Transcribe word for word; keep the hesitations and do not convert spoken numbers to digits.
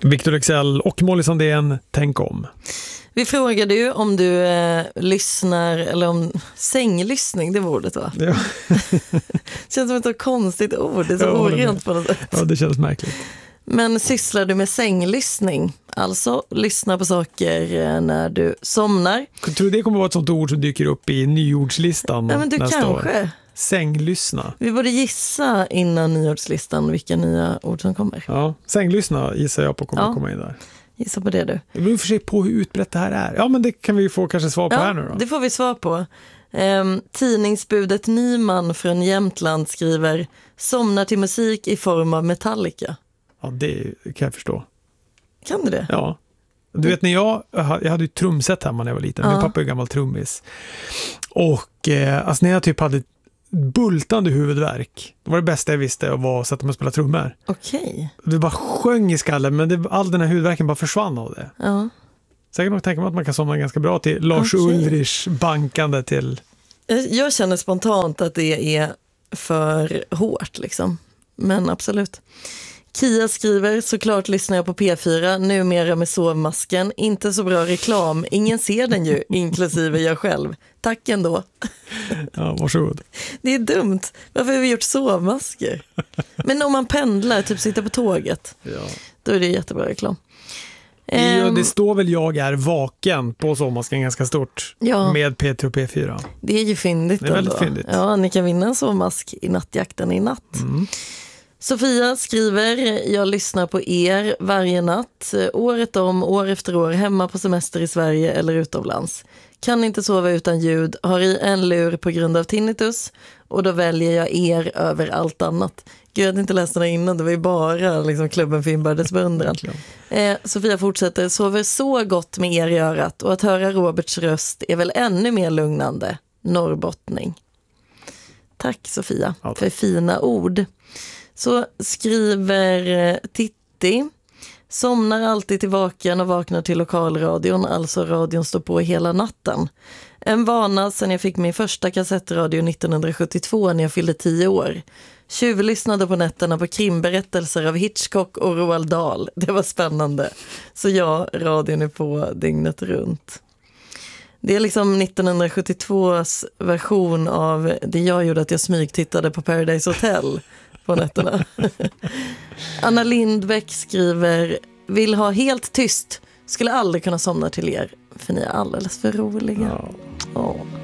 Victor Excel och Molly Sandén, tänk om. Vi frågade ju om du eh, lyssnar, eller om sänglyssning, det var ordet va? Ja. Känns som ett konstigt ord, det är så Jag håller med. orent på något sätt. Ja, det känns märkligt. Men sysslar du med sänglyssning? Alltså, lyssna på saker eh, när du somnar. Jag tror det kommer vara ett sånt ord som dyker upp i nyordslistan Ja, men du nästa kanske. år. Sänglyssna. Vi borde gissa innan nyordslistan vilka nya ord som kommer. Ja, sänglyssna gissar jag på kommer Ja. komma in där. Gissa på det du. Det beror för sig på hur utbrett det här är. Ja, men det kan vi få kanske svar på Ja, här nu då. det får vi svar på. Ehm, tidningsbudet Nyman från Jämtland skriver: somnar till musik i form av Metallica. Ja, det kan jag förstå. Kan du det? Ja. Du vet, när jag, jag hade ju trumset hemma när jag var liten. Ja. Min pappa är gammal trummis. Och eh, alltså när jag typ hade bultande huvudvärk, det var det bästa jag visste att vara att sätta mig och spela trummor. Okej. Det bara sjöng i skallen, men det, all den här huvudvärken bara försvann av det. Ja. Så jag kan nog tänka mig att man kan somna ganska bra till Lars Okej. Ulrich bankande till... Jag- Jag känner spontant att det är för hårt liksom. Men absolut. Kia skriver: såklart lyssnar jag på P fyra, numera med sovmasken. Inte så bra reklam, ingen ser den ju, inklusive jag själv. Tack ändå. Ja, varsågod. Det är dumt. Varför har vi gjort sovmasker? Men om man pendlar, typ sitter på tåget, Ja. då är det jättebra reklam. Det, Ehm, det står väl jag är vaken på sovmasken ganska stort Ja. med P tre och P fyra. Det är ju fyndigt. Det är väldigt ändå. fyndigt. Ja, ni kan vinna en sovmask i nattjakten i natt. Mm. Sofia skriver: jag lyssnar på er varje natt, året om, år efter år, hemma på semester i Sverige eller utomlands. Kan inte sova utan ljud, har i en lur på grund av tinnitus och då väljer jag er över allt annat. Gud, jag hade inte läst den här innan, det var ju bara liksom, klubben för inbördes beundran. Eh, Sofia fortsätter: sover så gott med er i örat och att höra Roberts röst är väl ännu mer lugnande. Norrbottning. Tack Sofia Ja, tack. för fina ord. Så skriver eh, Titti: somnar alltid till vaken och vaknar till lokalradion, alltså radion står på hela natten. En vana sedan jag fick min första kassettradio nittonhundrasjuttiotvå när jag fyllde tio år. Tjuvlyssnade på nätterna på krimberättelser av Hitchcock och Roald Dahl. Det var spännande. Så ja, radion är på dygnet runt. Det är liksom nittonhundrasjuttiotvås version av det jag gjorde, att jag smygtittade på Paradise Hotel på nätterna. Anna Lindbäck skriver: vill ha helt tyst. Skulle aldrig kunna somna till er, för ni är alldeles för roliga. Ja. Åh.